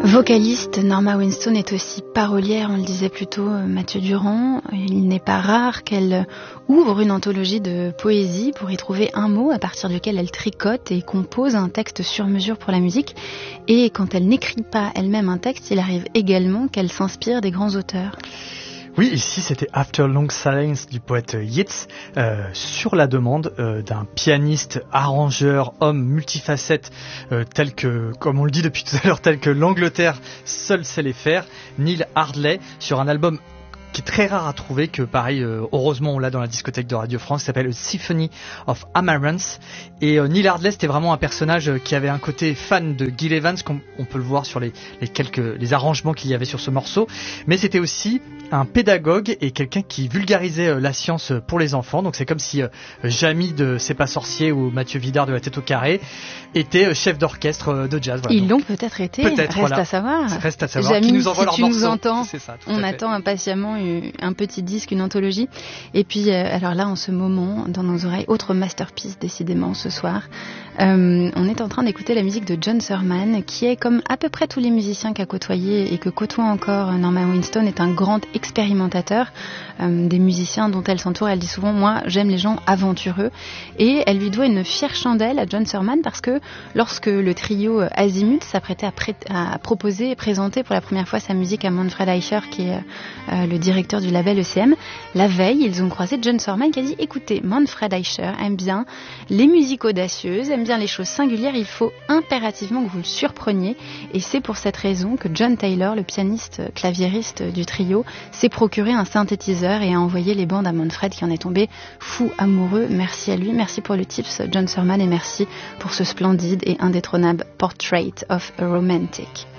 Vocaliste, Norma Winstone est aussi parolière, on le disait plus tôt, Mathieu Durand. Il n'est pas rare qu'elle ouvre une anthologie de poésie pour y trouver un mot à partir duquel elle tricote et compose un texte sur mesure pour la musique. Et quand elle n'écrit pas elle-même un texte, il arrive également qu'elle s'inspire des grands auteurs. Oui, ici c'était After Long Silence du poète Yeats, sur la demande d'un pianiste, arrangeur, homme multifacette, tel que, comme on le dit depuis tout à l'heure, tel que l'Angleterre seule sait les faire, Neil Hardley, sur un album qui est très rare à trouver, que pareil, heureusement on l'a dans la discothèque de Radio France, qui s'appelle Symphony of Amaranth. Et Neil Hardley, c'était vraiment un personnage qui avait un côté fan de Gil Evans, comme on peut le voir sur les arrangements qu'il y avait sur ce morceau, mais c'était aussi un pédagogue et quelqu'un qui vulgarisait la science pour les enfants. Donc c'est comme si Jamy de C'est pas sorcier ou Mathieu Vidard de La Tête au carré était chef d'orchestre de jazz. Voilà. Ils l'ont peut-être été, reste à savoir. Reste à savoir. Jamy, Qui nous envoie si leur tu morceau. nous entends, C'est ça, on attend impatiemment un petit disque, une anthologie. Et puis, alors là, en ce moment, dans nos oreilles, autre masterpiece décidément ce soir. On est en train d'écouter la musique de John Surman, qui est, comme à peu près tous les musiciens qu'a côtoyé et que côtoie encore Norma Winstone, est un grand expérimentateur des musiciens dont elle s'entoure. Elle dit souvent, moi j'aime les gens aventureux, et elle lui doit une fière chandelle à John Surman, parce que lorsque le trio Azimut s'apprêtait à proposer et présenter pour la première fois sa musique à Manfred Eicher, qui est le directeur du label ECM, la veille ils ont croisé John Surman qui a dit, écoutez, Manfred Eicher aime bien les musiques audacieuses, aime bien les choses singulières, il faut impérativement que vous le surpreniez, et c'est pour cette raison que John Taylor, le pianiste claviériste du trio, s'est procuré un synthétiseur et a envoyé les bandes à Manfred, qui en est tombé fou amoureux. Merci à lui, merci pour le tips John Surman, et merci pour ce splendide et indétrônable Portrait of a Romantic.